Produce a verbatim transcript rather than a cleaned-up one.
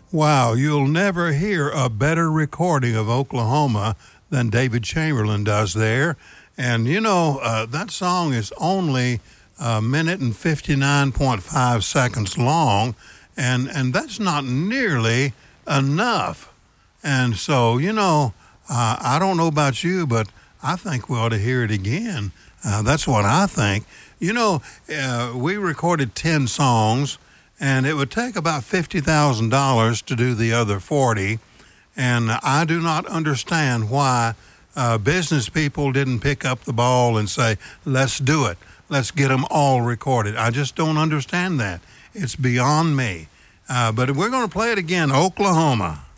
Wow, you'll never hear a better recording of Oklahoma than David Chamberlain does there. And, you know, uh, that song is only a minute and fifty-nine point five seconds long, and, and that's not nearly enough. And so, you know, uh, I don't know about you, but I think we ought to hear it again. Uh, that's what I think. You know, uh, we recorded ten songs, and it would take about fifty thousand dollars to do the other forty. And I do not understand why uh, business people didn't pick up the ball and say, let's do it. Let's get them all recorded. I just don't understand that. It's beyond me. Uh, but we're going to play it again, Oklahoma.